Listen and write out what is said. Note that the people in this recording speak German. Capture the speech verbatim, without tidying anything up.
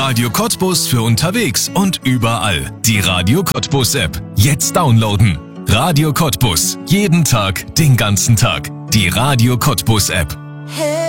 Radio Cottbus für unterwegs und überall. Die Radio Cottbus App. Jetzt downloaden. Radio Cottbus. Jeden Tag, den ganzen Tag. Die Radio Cottbus App. Hey.